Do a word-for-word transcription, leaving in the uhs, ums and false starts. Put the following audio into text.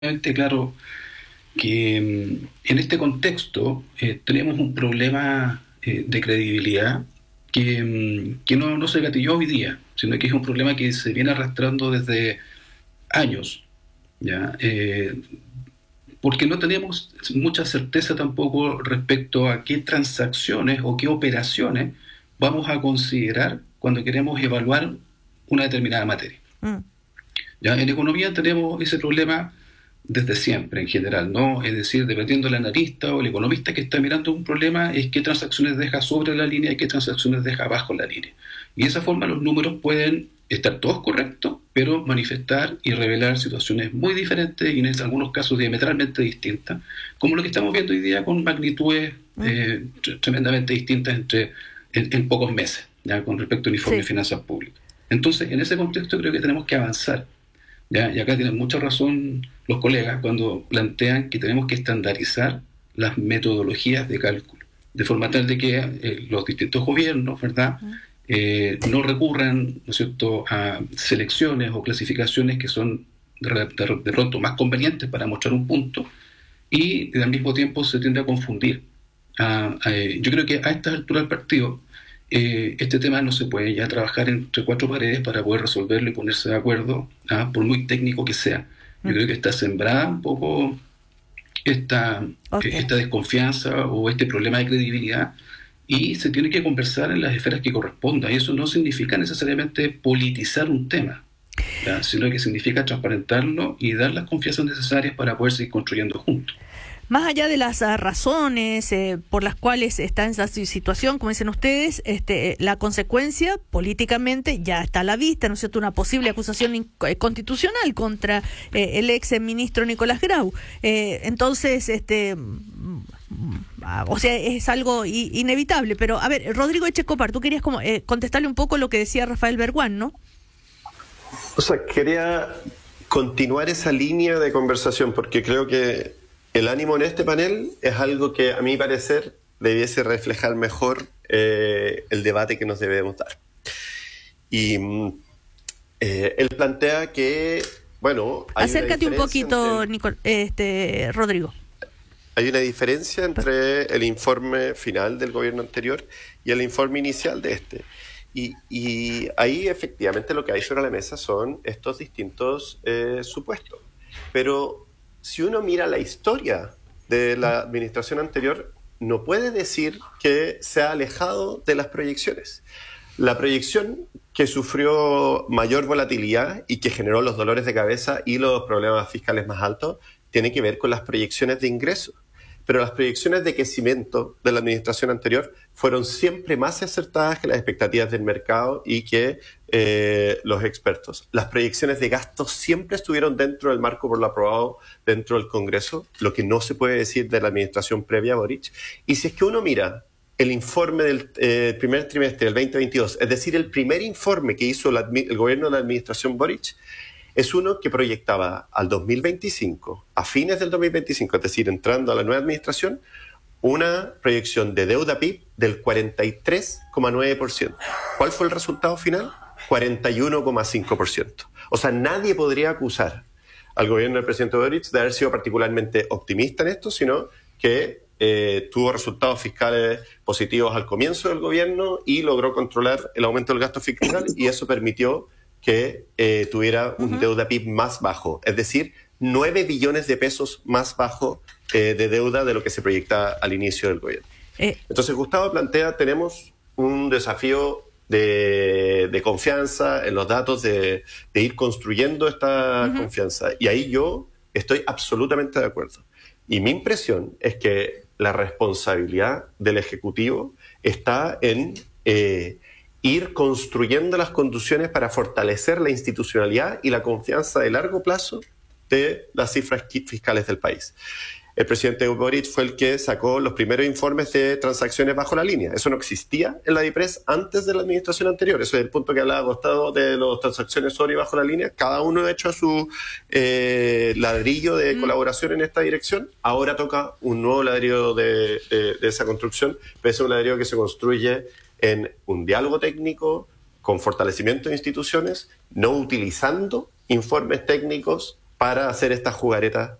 Claro que mm, en este contexto eh, tenemos un problema eh, de credibilidad que, mm, que no, no se gatilló hoy día, sino que es un problema que se viene arrastrando desde años, ¿ya? Eh, porque no tenemos mucha certeza tampoco respecto a qué transacciones o qué operaciones vamos a considerar cuando queremos evaluar una determinada materia. Mm. ¿Ya? En economía tenemos ese problema desde siempre en general, ¿no? Es decir, dependiendo del analista o el economista que está mirando un problema, es qué transacciones deja sobre la línea y qué transacciones deja bajo la línea. Y de esa forma los números pueden estar todos correctos, pero manifestar y revelar situaciones muy diferentes y en algunos casos diametralmente distintas, como lo que estamos viendo hoy día con magnitudes eh, tremendamente distintas entre, en, en pocos meses, ¿ya? Con respecto al informe sí. de finanzas públicas. Entonces, en ese contexto creo que tenemos que avanzar. ¿Ya? Y acá tienen mucha razón los colegas cuando plantean que tenemos que estandarizar las metodologías de cálculo, de forma tal de que eh, los distintos gobiernos, ¿verdad?, eh, no recurran, ¿no es cierto?, a selecciones o clasificaciones que son de, de, de pronto más convenientes para mostrar un punto y al mismo tiempo se tiende a confundir. Ah, eh, yo creo que a estas alturas del partido Eh, este tema no se puede ya trabajar entre cuatro paredes para poder resolverlo y ponerse de acuerdo, ¿ah? Por muy técnico que sea. Yo mm. creo que está sembrada un poco esta, okay. esta desconfianza o este problema de credibilidad y se tiene que conversar en las esferas que correspondan. Y eso no significa necesariamente politizar un tema, ¿ya? Sino que significa transparentarlo y dar las confianzas necesarias para poder seguir construyendo juntos. Más allá de las uh, razones eh, por las cuales está en esa situación, como dicen ustedes, este, la consecuencia políticamente ya está a la vista, ¿no es cierto?, una posible acusación in- constitucional contra eh, el ex ministro Nicolás Grau. Eh, entonces, este, o sea, es algo i- inevitable. Pero, a ver, Rodrigo Echecopar, tú querías como, eh, contestarle un poco lo que decía Rafael Berguán, ¿no? O sea, quería continuar esa línea de conversación porque creo que el ánimo en este panel es algo que, a mi parecer, debiese reflejar mejor eh, el debate que nos debemos dar. Y eh, él plantea que, bueno... Hay Acércate una un poquito, entre, Nicol, este, Rodrigo. Hay una diferencia entre el informe final del gobierno anterior y el informe inicial de este. Y, y ahí, efectivamente, lo que hay sobre la mesa son estos distintos eh, supuestos. Pero... si uno mira la historia de la administración anterior, no puede decir que se ha alejado de las proyecciones. La proyección que sufrió mayor volatilidad y que generó los dolores de cabeza y los problemas fiscales más altos tiene que ver con las proyecciones de ingresos. Pero las proyecciones de crecimiento de la administración anterior fueron siempre más acertadas que las expectativas del mercado y que eh, los expertos. Las proyecciones de gastos siempre estuvieron dentro del marco por lo aprobado dentro del Congreso, lo que no se puede decir de la administración previa a Boric. Y si es que uno mira el informe del eh, primer trimestre del veinte veintidós, es decir, el primer informe que hizo la, el gobierno de la administración Boric, es uno que proyectaba al dos mil veinticinco, a fines del dos mil veinticinco, es decir, entrando a la nueva administración, una proyección de deuda P I B del cuarenta y tres coma nueve por ciento. ¿Cuál fue el resultado final? cuarenta y uno coma cinco por ciento. O sea, nadie podría acusar al gobierno del presidente Boric de haber sido particularmente optimista en esto, sino que eh, tuvo resultados fiscales positivos al comienzo del gobierno y logró controlar el aumento del gasto fiscal y eso permitió que eh, tuviera un uh-huh. deuda P I B más bajo, es decir, nueve billones de pesos más bajo eh, de deuda de lo que se proyectaba al inicio del gobierno. Eh. Entonces, Gustavo plantea, tenemos un desafío de, de confianza en los datos, de, de ir construyendo esta uh-huh. confianza. Y ahí yo estoy absolutamente de acuerdo. Y mi impresión es que la responsabilidad del Ejecutivo está en... Eh, ir construyendo las condiciones para fortalecer la institucionalidad y la confianza de largo plazo de las cifras fiscales del país. El presidente Boric fue el que sacó los primeros informes de transacciones bajo la línea. Eso no existía en la DIPRES antes de la administración anterior. Eso es el punto que hablaba Gustavo de las transacciones sobre y bajo la línea. Cada uno ha hecho su eh, ladrillo de mm. colaboración en esta dirección. Ahora toca un nuevo ladrillo de, de, de esa construcción, pero es un ladrillo que se construye en un diálogo técnico, con fortalecimiento de instituciones, no utilizando informes técnicos para hacer estas jugaretas